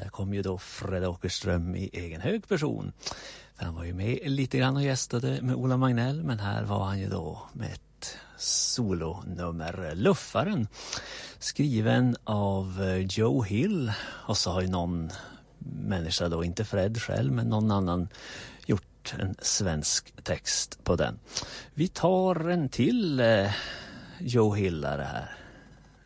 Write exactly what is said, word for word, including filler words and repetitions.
där kom ju då Fred Åkerström i egen hög person. För han var ju med lite grann och gästade med Ola Magnell, men här var han ju då med ett solonummer, Luffaren, skriven av Joe Hill, och så har ju någon människa då, inte Fred själv men någon annan, gjort en svensk text på den. Vi tar en till eh, Joe Hillare här.